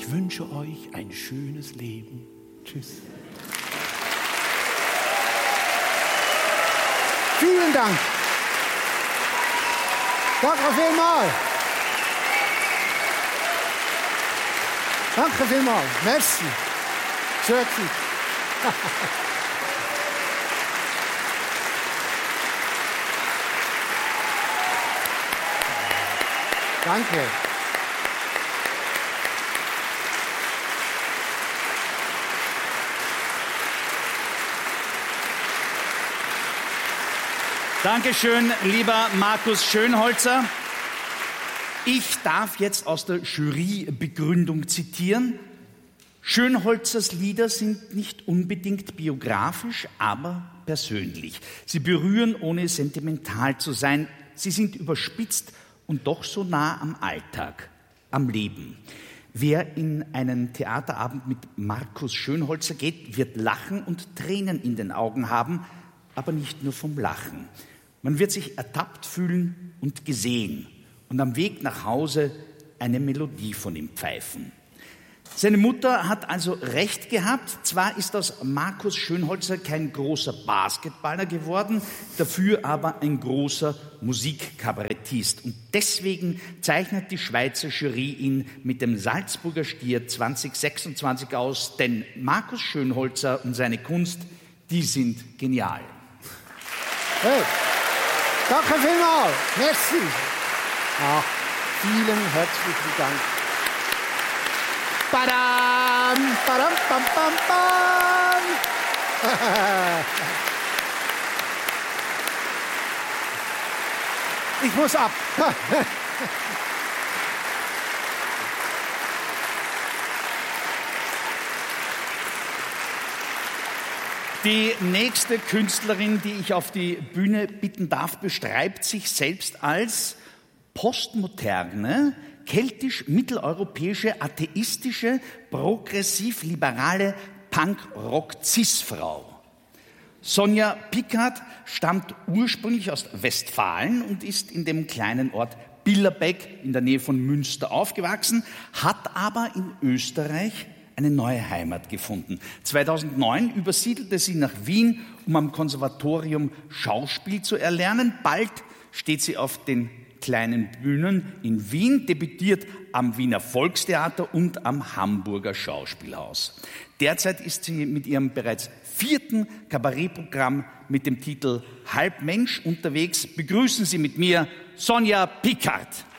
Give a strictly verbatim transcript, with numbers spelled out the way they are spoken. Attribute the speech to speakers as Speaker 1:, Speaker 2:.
Speaker 1: Ich wünsche euch ein schönes Leben. Tschüss.
Speaker 2: Vielen Dank. Danke vielmals. Danke vielmals. Merci. Schön. Danke.
Speaker 3: Dankeschön, lieber Markus Schönholzer. Ich darf jetzt aus der Jurybegründung zitieren. Schönholzers Lieder sind nicht unbedingt biografisch, aber persönlich. Sie berühren, ohne sentimental zu sein. Sie sind überspitzt und doch so nah am Alltag, am Leben. Wer in einen Theaterabend mit Markus Schönholzer geht, wird lachen und Tränen in den Augen haben, aber nicht nur vom Lachen. Man wird sich ertappt fühlen und gesehen und am Weg nach Hause eine Melodie von ihm pfeifen. Seine Mutter hat also recht gehabt. Zwar ist aus Markus Schönholzer kein großer Basketballer geworden, dafür aber ein großer Musikkabarettist. Und deswegen zeichnet die Schweizer Jury ihn mit dem Salzburger Stier zwanzig sechsundzwanzig aus, denn Markus Schönholzer und seine Kunst, die sind genial.
Speaker 2: Hey. Danke vielmals. Merci. Ach, vielen herzlichen Dank. Badam, badam, bam, bam, bam. Ich muss ab.
Speaker 3: Die nächste Künstlerin, die ich auf die Bühne bitten darf, beschreibt sich selbst als postmoderne, keltisch-mitteleuropäische, atheistische, progressiv-liberale Punk-Rock-Cis-Frau. Sonja Pickard stammt ursprünglich aus Westfalen und ist in dem kleinen Ort Billerbeck in der Nähe von Münster aufgewachsen, hat aber in Österreich eine neue Heimat gefunden. zweitausendneun übersiedelte sie nach Wien, um am Konservatorium Schauspiel zu erlernen. Bald steht sie auf den kleinen Bühnen in Wien, debütiert am Wiener Volkstheater und am Hamburger Schauspielhaus. Derzeit ist sie mit ihrem bereits vierten Kabarettprogramm mit dem Titel Halb Mensch unterwegs. Begrüßen Sie mit mir Sonja Pickard.